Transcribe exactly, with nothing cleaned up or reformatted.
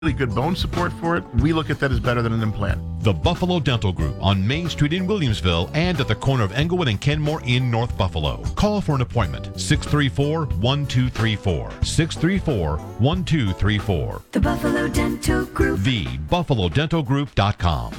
really good bone support for it, we look at that as better than an implant. The Buffalo Dental Group on Main Street in Williamsville and at the corner of Englewood and Kenmore in North Buffalo. Call for an appointment. six three four, one two three four. six three four, one two three four. The Buffalo Dental Group. the buffalo dental group dot com.